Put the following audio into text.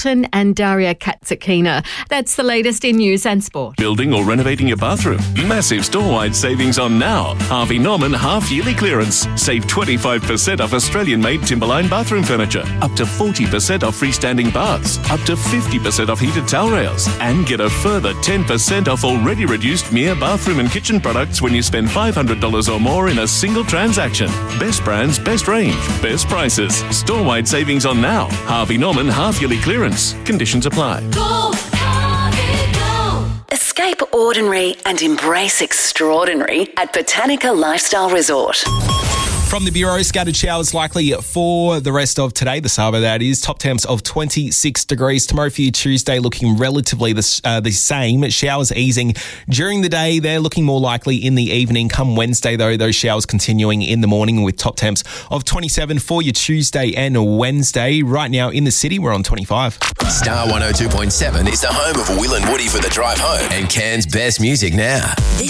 and Daria Katsakina. That's the latest in news and sport. Building or renovating your bathroom? Massive store-wide savings on now. Harvey Norman half-yearly clearance. Save 25% off Australian-made Timberline bathroom furniture. Up to 40% off freestanding baths. Up to 50% off heated towel rails. And get a further 10% off already reduced Mia bathroom and kitchen products when you spend $500 or more in a single transaction. Best brands, best range, best prices. Store-wide savings on now. Harvey Norman half-yearly clearance. Conditions apply. Go, Harvey, go. Escape ordinary and embrace extraordinary at Botanica Lifestyle Resort. From the Bureau, scattered showers likely for the rest of today, the Saba that is. Top temps of 26 degrees. Tomorrow for you, Tuesday, looking relatively the same. Showers easing during the day. They're looking more likely in the evening. Come Wednesday, though, those showers continuing in the morning with top temps of 27 for you Tuesday and Wednesday. Right now in the city, we're on 25. Star 102.7 is the home of Will and Woody for the drive home and Cairns' best music now.